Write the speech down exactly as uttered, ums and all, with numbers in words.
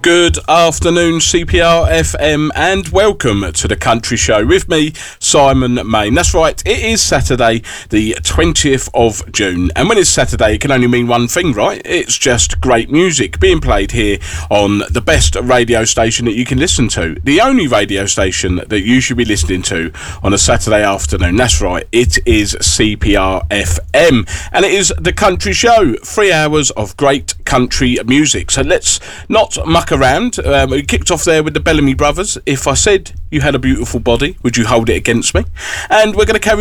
Good afternoon, C P R F M, and welcome to the Country Show with me, Simon Main. That's right, it is Saturday, the twentieth of June, and when it's Saturday, it can only mean one thing, right? It's just great music being played here on the best radio station that you can listen to, the only radio station that you should be listening to on a Saturday afternoon. That's right, it is C P R F M, and it is the Country Show, three hours of great country music. So let's not muck around. Um, we kicked off there with the Bellamy Brothers. If I said you had a beautiful body, would you hold it against me? And we're going to carry